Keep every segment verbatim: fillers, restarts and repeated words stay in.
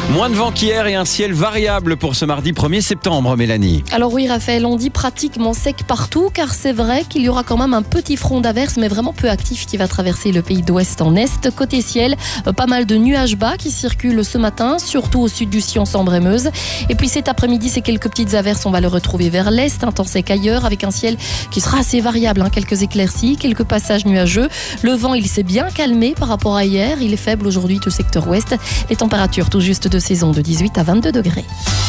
Moins de vent qu'hier et un ciel variable pour ce mardi premier septembre, Mélanie. Alors oui, Raphaël, on dit pratiquement sec partout, car c'est vrai qu'il y aura quand même un petit front d'averse, mais vraiment peu actif, qui va traverser le pays d'ouest en est. Côté ciel, pas mal de nuages bas qui circulent ce matin, surtout au sud du Sion, Sambre et Meuse. Et puis cet après-midi, ces quelques petites averses, on va les retrouver vers l'est, un temps sec ailleurs, avec un ciel qui sera assez variable, hein, quelques éclaircies, quelques passages nuageux. Le vent, il s'est bien calmé par rapport à hier, il est faible aujourd'hui au secteur ouest. Les températures tout juste de saison de dix-huit à vingt-deux degrés.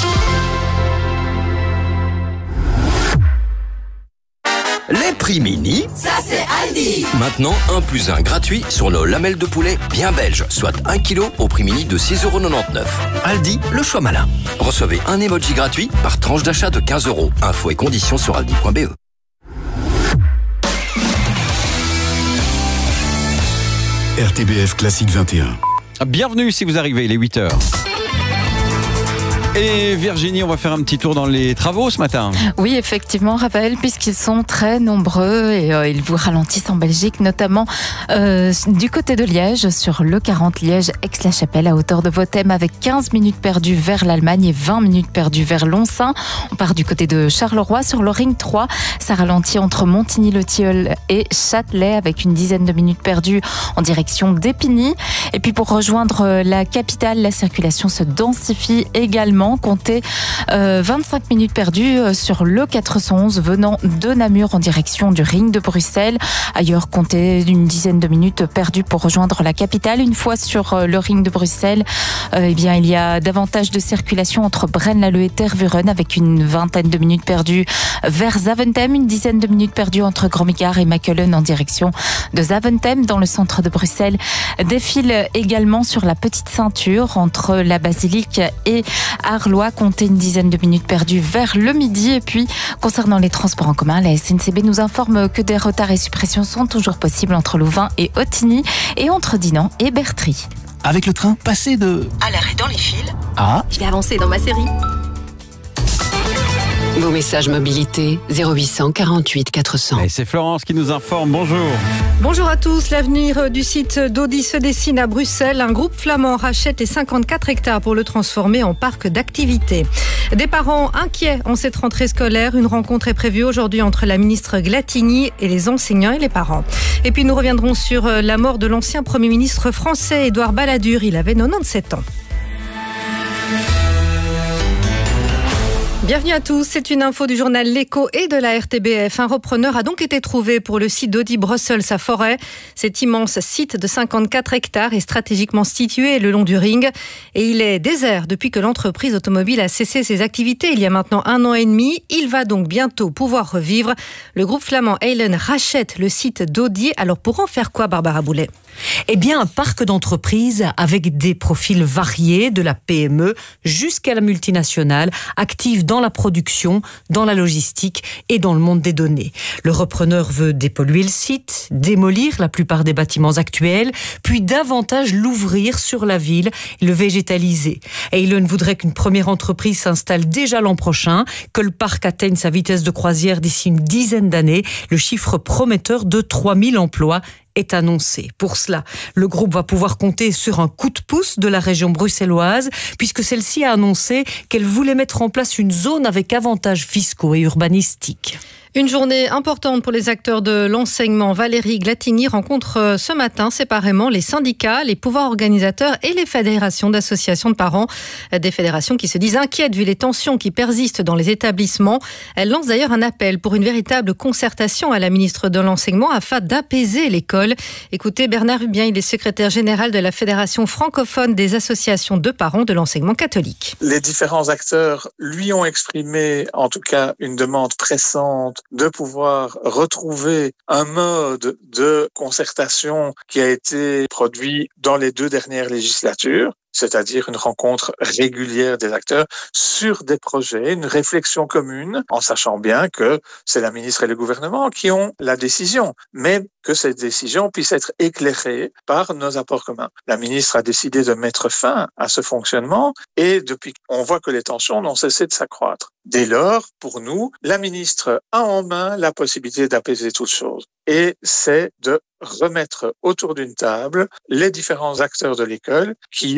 Les prix mini, ça c'est Aldi. Maintenant un plus un gratuit sur nos lamelles de poulet bien belges, soit un kilo au prix mini de six euros quatre-vingt-dix-neuf. Aldi, le choix malin. Recevez un emoji gratuit par tranche d'achat de quinze euros. Infos et conditions sur aldi point b e. R T B F Classique vingt et un. Bienvenue si vous arrivez, il est huit heures. Et Virginie, on va faire un petit tour dans les travaux ce matin. Oui, effectivement, Raphaël, puisqu'ils sont très nombreux et euh, ils vous ralentissent en Belgique, notamment euh, du côté de Liège, sur l'E quarante Liège-Aix-la-Chapelle, à hauteur de Vothem, avec quinze minutes perdues vers l'Allemagne et vingt minutes perdues vers Lonsin. On part du côté de Charleroi, sur le Ring trois. Ça ralentit entre Montigny-le-Tilleul et Châtelet, avec une dizaine de minutes perdues en direction d'Épigny. Et puis pour rejoindre la capitale, la circulation se densifie également. Comptez euh, vingt-cinq minutes perdues sur le quatre cent onze venant de Namur en direction du Ring de Bruxelles. Ailleurs, comptez une dizaine de minutes perdues pour rejoindre la capitale. Une fois sur le Ring de Bruxelles, euh, eh bien, il y a davantage de circulation entre Braine-l'Alleud et Tervuren, avec une vingtaine de minutes perdues vers Zaventem, une dizaine de minutes perdues entre Grand-Migard et Makelen en direction de Zaventem. Dans le centre de Bruxelles, défile également sur la petite ceinture entre la Basilique et Arlois, comptez une dizaine de minutes perdues vers le midi. Et puis, concernant les transports en commun, la S N C B nous informe que des retards et suppressions sont toujours possibles entre Louvain et Ottigny et entre Dinan et Bertry. Avec le train, passez de... À l'arrêt dans les fils. Ah, Je vais avancer dans ma série. Vos messages mobilité zéro huit cent quarante-huit quatre cents. Et c'est Florence qui nous informe, bonjour. Bonjour à tous, l'avenir du site d'Audi se dessine à Bruxelles. Un groupe flamand rachète les cinquante-quatre hectares pour le transformer en parc d'activités. Des parents inquiets en cette rentrée scolaire. Une rencontre est prévue aujourd'hui entre la ministre Glatigny et les enseignants et les parents. Et puis nous reviendrons sur la mort de l'ancien Premier ministre français Édouard Balladur. Il avait quatre-vingt-dix-sept ans. Bienvenue à tous, c'est une info du journal L'Écho et de la R T B F. Un repreneur a donc été trouvé pour le site d'Audi Brussels à Forêt. Cet immense site de cinquante-quatre hectares est stratégiquement situé le long du Ring et il est désert depuis que l'entreprise automobile a cessé ses activités il y a maintenant un an et demi. Il va donc bientôt pouvoir revivre. Le groupe flamand Heylen rachète le site d'Audi. Alors pour en faire quoi, Barbara Boulet ? Eh bien, un parc d'entreprises avec des profils variés, de la P M E jusqu'à la multinationale, active dans la production, dans la logistique et dans le monde des données. Le repreneur veut dépolluer le site, démolir la plupart des bâtiments actuels, puis davantage l'ouvrir sur la ville et le végétaliser. Heylen voudrait qu'une première entreprise s'installe déjà l'an prochain, que le parc atteigne sa vitesse de croisière d'ici une dizaine d'années. Le chiffre prometteur de trois mille emplois est annoncé. Pour cela, le groupe va pouvoir compter sur un coup de pouce de la région bruxelloise, puisque celle-ci a annoncé qu'elle voulait mettre en place une zone avec avantages fiscaux et urbanistiques. Une journée importante pour les acteurs de l'enseignement. Valérie Glatigny rencontre ce matin séparément les syndicats, les pouvoirs organisateurs et les fédérations d'associations de parents. Des fédérations qui se disent inquiètes vu les tensions qui persistent dans les établissements. Elle lance d'ailleurs un appel pour une véritable concertation à la ministre de l'Enseignement afin d'apaiser l'école. Écoutez, Bernard Rubien, il est secrétaire général de la Fédération francophone des associations de parents de l'enseignement catholique. Les différents acteurs lui ont exprimé en tout cas une demande pressante de pouvoir retrouver un mode de concertation qui a été produit dans les deux dernières législatures, c'est-à-dire une rencontre régulière des acteurs sur des projets, une réflexion commune, en sachant bien que c'est la ministre et le gouvernement qui ont la décision, mais que cette décision puisse être éclairée par nos apports communs. La ministre a décidé de mettre fin à ce fonctionnement et depuis, on voit que les tensions n'ont cessé de s'accroître. Dès lors, pour nous, la ministre a en main la possibilité d'apaiser toutes choses. Et c'est de remettre autour d'une table les différents acteurs de l'école qui ont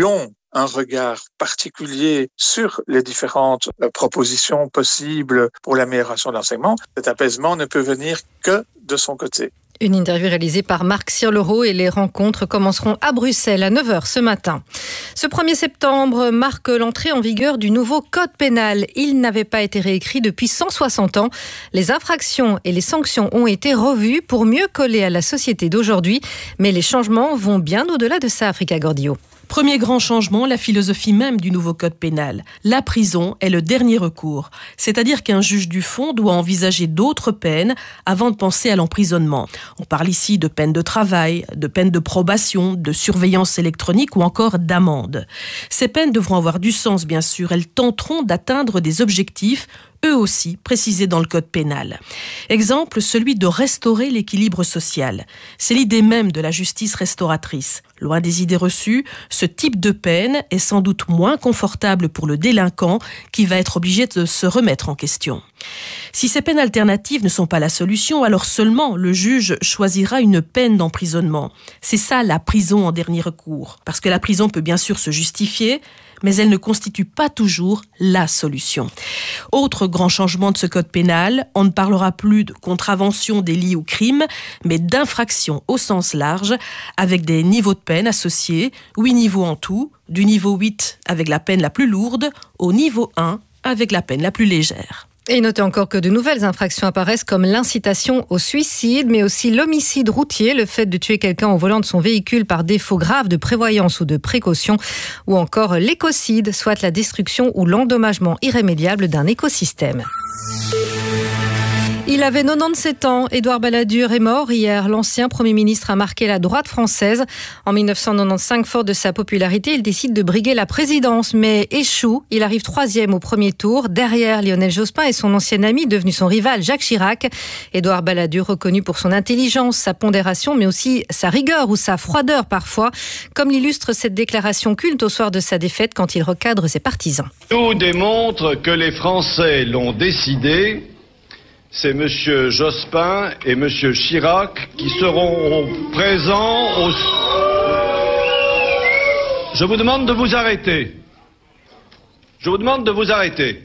un regard particulier sur les différentes propositions possibles pour l'amélioration de l'enseignement, cet apaisement ne peut venir que de son côté. Une interview réalisée par Marc Cirlereau et les rencontres commenceront à Bruxelles à neuf heures ce matin. Ce premier septembre marque l'entrée en vigueur du nouveau code pénal. Il n'avait pas été réécrit depuis cent soixante ans. Les infractions et les sanctions ont été revues pour mieux coller à la société d'aujourd'hui. Mais les changements vont bien au-delà de ça, Africa Gordillo. Premier grand changement, la philosophie même du nouveau code pénal. La prison est le dernier recours. C'est-à-dire qu'un juge du fond doit envisager d'autres peines avant de penser à l'emprisonnement. On parle ici de peine de travail, de peine de probation, de surveillance électronique ou encore d'amende. Ces peines devront avoir du sens, bien sûr. Elles tenteront d'atteindre des objectifs eux aussi précisés dans le code pénal. Exemple, celui de restaurer l'équilibre social. C'est l'idée même de la justice restauratrice. Loin des idées reçues, ce type de peine est sans doute moins confortable pour le délinquant qui va être obligé de se remettre en question. Si ces peines alternatives ne sont pas la solution, alors seulement le juge choisira une peine d'emprisonnement. C'est ça la prison en dernier recours. Parce que la prison peut bien sûr se justifier, mais elle ne constitue pas toujours la solution. Autre grand changement de ce code pénal, on ne parlera plus de contravention, délit ou crime, mais d'infraction au sens large, avec des niveaux de peine associés, huit niveaux en tout, du niveau huit avec la peine la plus lourde au niveau un avec la peine la plus légère. Et notez encore que de nouvelles infractions apparaissent comme l'incitation au suicide, mais aussi l'homicide routier, le fait de tuer quelqu'un au volant de son véhicule par défaut grave de prévoyance ou de précaution, ou encore l'écocide, soit la destruction ou l'endommagement irrémédiable d'un écosystème. Il avait quatre-vingt-dix-sept ans. Édouard Balladur est mort hier. L'ancien Premier ministre a marqué la droite française. En dix-neuf cent quatre-vingt-quinze, fort de sa popularité, il décide de briguer la présidence, mais échoue. Il arrive troisième au premier tour, derrière Lionel Jospin et son ancien ami, devenu son rival Jacques Chirac. Édouard Balladur, reconnu pour son intelligence, sa pondération, mais aussi sa rigueur ou sa froideur parfois, comme l'illustre cette déclaration culte au soir de sa défaite quand il recadre ses partisans. Tout démontre que les Français l'ont décidé. C'est M. Jospin et M. Chirac qui seront présents au... Je vous demande de vous arrêter. Je vous demande de vous arrêter.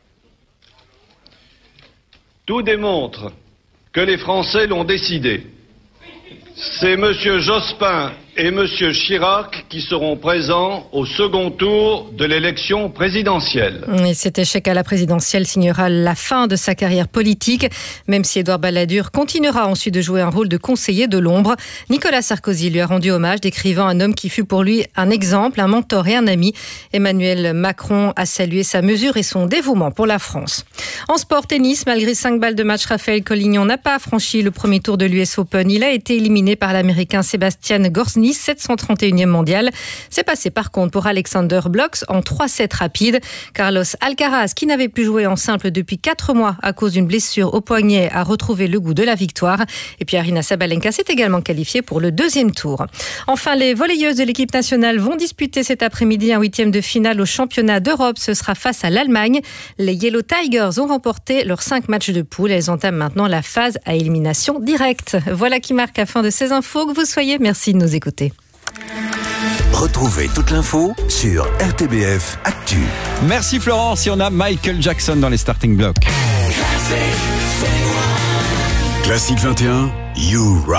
Tout démontre que les Français l'ont décidé. C'est M. Jospin et M. Chirac qui seront présents au second tour de l'élection présidentielle. Et cet échec à la présidentielle signera la fin de sa carrière politique, même si Édouard Balladur continuera ensuite de jouer un rôle de conseiller de l'ombre. Nicolas Sarkozy lui a rendu hommage, décrivant un homme qui fut pour lui un exemple, un mentor et un ami. Emmanuel Macron a salué sa mesure et son dévouement pour la France. En sport tennis, malgré cinq balles de match, Raphaël Collignon n'a pas franchi le premier tour de l'U S Open. Il a été éliminé par l'Américain Sébastien Gorsny, sept cent trente et unième mondial. C'est passé par contre pour Alexander Blocks en trois sept rapides. Carlos Alcaraz, qui n'avait plus joué en simple depuis quatre mois à cause d'une blessure au poignet, a retrouvé le goût de la victoire. Et puis Aryna Sabalenka s'est également qualifiée pour le deuxième tour. Enfin, les volleyeuses de l'équipe nationale vont disputer cet après-midi un huitième de finale au championnat d'Europe. Ce sera face à l'Allemagne. Les Yellow Tigers ont remporté leurs cinq matchs de poule. Elles entament maintenant la phase à élimination directe. Voilà qui marque la fin de ces infos. Que vous soyez, merci de nous écouter. Retrouvez toute l'info sur R T B F Actu. Merci Florence, et on a Michael Jackson dans les starting blocks. Classique vingt et un, You Rock.